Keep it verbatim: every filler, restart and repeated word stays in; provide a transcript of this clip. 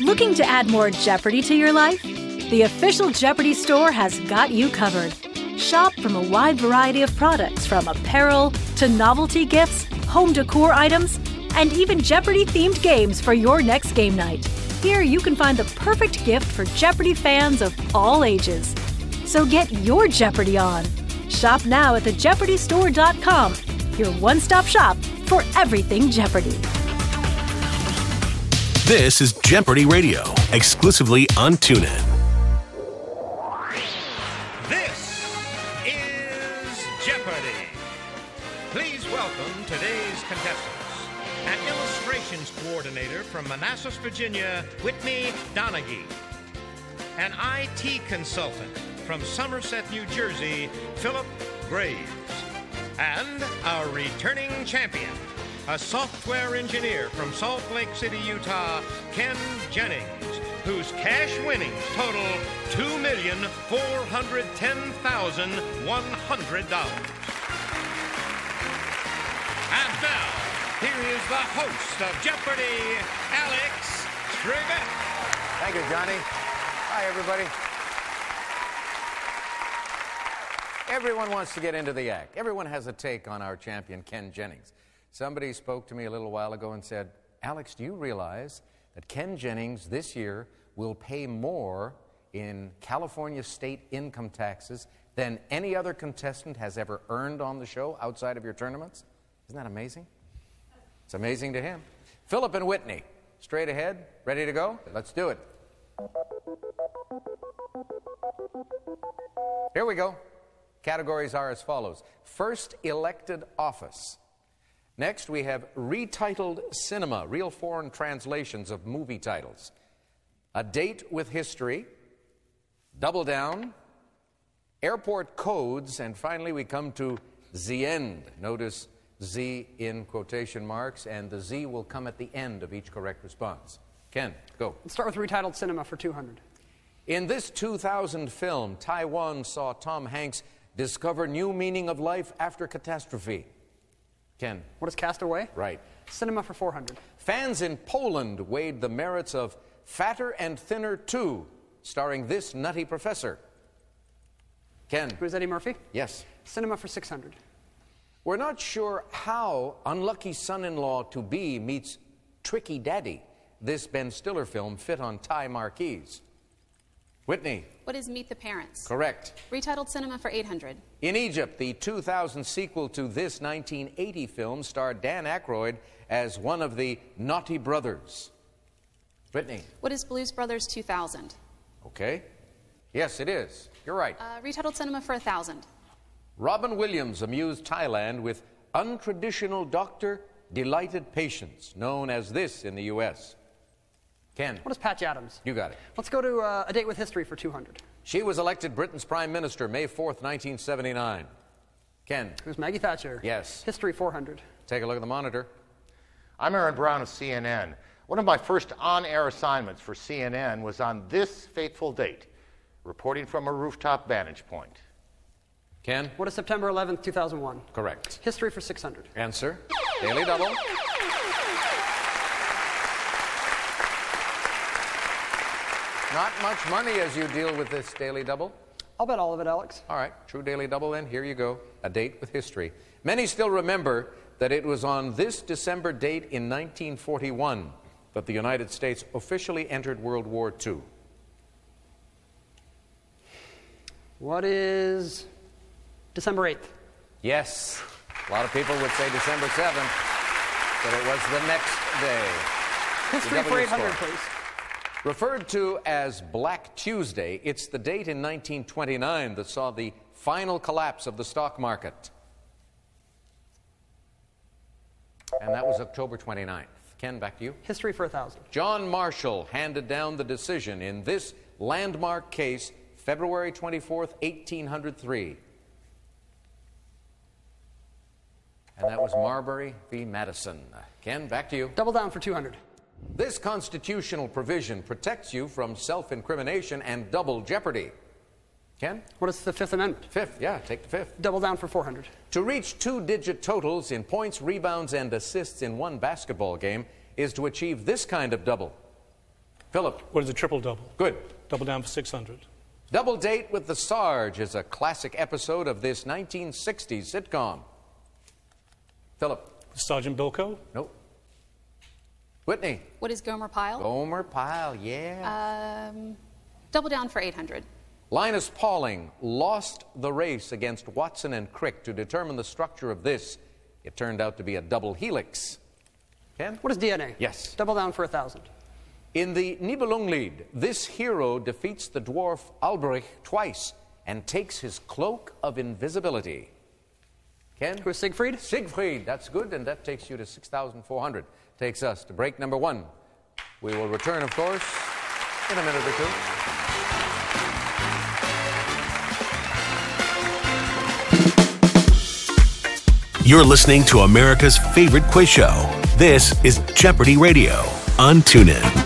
Looking to add more Jeopardy to your life? The official Jeopardy store has got you covered. Shop from a wide variety of products, from apparel to novelty gifts, home decor items, and even Jeopardy-themed games for your next game night. Here you can find the perfect gift for Jeopardy fans of all ages. So get your Jeopardy on. Shop now at the jeopardy store dot com, your one-stop shop for everything Jeopardy. This is Jeopardy Radio, exclusively on TuneIn. This is Jeopardy! Please welcome today's contestants. An illustrations coordinator from Manassas, Virginia, Whitney Donaghy. An I T consultant from Somerset, New Jersey, Philip Graves. And our returning champion, a software engineer from Salt Lake City, Utah, Ken Jennings, whose cash winnings total two million four hundred ten thousand one hundred dollars. And now, here is the host of Jeopardy, Alex Trebek. Thank you, Johnny. Hi, everybody. Everyone wants to get into the act. Everyone has a take on our champion, Ken Jennings. Somebody spoke to me a little while ago and said, Alex, do you realize that Ken Jennings this year will pay more in California state income taxes than any other contestant has ever earned on the show outside of your tournaments? Isn't that amazing? It's amazing to him. Philip and Whitney, straight ahead, ready to go? Let's do it. Here we go. Categories are as follows. First, elected office. Next, we have retitled cinema, real foreign translations of movie titles. A date with history. Double down. Airport codes. And finally, we come to the end. Notice Z in quotation marks, and the Z will come at the end of each correct response. Ken, go. Let's start with retitled cinema for two hundred. In this two thousand film, Taiwan saw Tom Hanks discover new meaning of life after catastrophe. Ken. What is Castaway? Right. Cinema for four hundred. Fans in Poland weighed the merits of Fatter and Thinner two, starring this nutty professor. Ken. Who's Eddie Murphy? Yes. Cinema for six hundred. We're not sure how Unlucky Son-in-Law to Be meets Tricky Daddy. This Ben Stiller film fit on Thai marquees. Whitney. What is Meet the Parents? Correct. Retitled Cinema for eight hundred. In Egypt, the two thousand sequel to this nineteen eighty film starred Dan Aykroyd as one of the naughty brothers. Whitney. What is Blues Brothers two thousand? Okay. Yes, it is. You're right. Uh, retitled Cinema for one thousand. Robin Williams amused Thailand with untraditional doctor delighted patients, known as this in the U S Ken. What is Patch Adams? You got it. Let's go to uh, A Date with History for two hundred. She was elected Britain's Prime Minister May fourth, nineteen seventy-nine. Ken. Who's Maggie Thatcher? Yes. History four hundred. Take a look at the monitor. I'm Aaron Brown of C N N. One of my first on-air assignments for C N N was on this fateful date, reporting from a rooftop vantage point. Ken. What is September eleventh, two thousand one? Correct. History for six hundred. Answer. Daily Double. Not much money as you deal with this Daily Double. I'll bet all of it, Alex. All right, true Daily Double then. Here you go. A date with history. Many still remember that it was on this December date in nineteen forty-one that the United States officially entered World War Two. What is December eighth? Yes. A lot of people would say December seventh, but it was the next day. History for eight hundred, please. Referred to as Black Tuesday, it's the date in nineteen twenty-nine that saw the final collapse of the stock market. And that was October twenty-ninth. Ken, back to you. History for a thousand. John Marshall handed down the decision in this landmark case, February twenty-fourth, eighteen hundred three. And that was Marbury v. Madison. Ken, back to you. Double down for two hundred. This constitutional provision protects you from self-incrimination and double jeopardy. Ken? What is the Fifth Amendment? Fifth, yeah, take the fifth. Double down for four hundred. To reach two-digit totals in points, rebounds, and assists in one basketball game is to achieve this kind of double. Philip. What is a triple-double? Good. Double down for six hundred. Double Date with the Sarge is a classic episode of this nineteen sixties sitcom. Philip. Sergeant Bilko? Nope. Whitney. What is Gomer Pyle? Gomer Pyle, yeah. Um, double down for eight hundred. Linus Pauling lost the race against Watson and Crick to determine the structure of this. It turned out to be a double helix. Ken? What is D N A? Yes. Double down for one thousand. In the Nibelunglied, this hero defeats the dwarf Alberich twice and takes his cloak of invisibility. Ken? Who is Siegfried? Siegfried, that's good, and that takes you to six thousand four hundred. Takes us to break number one. We will return, of course, in a minute or two. You're listening to America's favorite quiz show. This is Jeopardy Radio on TuneIn.